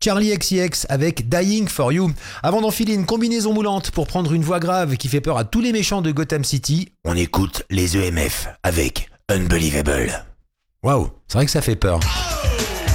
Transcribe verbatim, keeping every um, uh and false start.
Charlie X C X avec Dying for You. Avant d'enfiler une combinaison moulante pour prendre une voix grave qui fait peur à tous les méchants de Gotham City, on écoute les E M F avec Unbelievable. Waouh, c'est vrai que ça fait peur.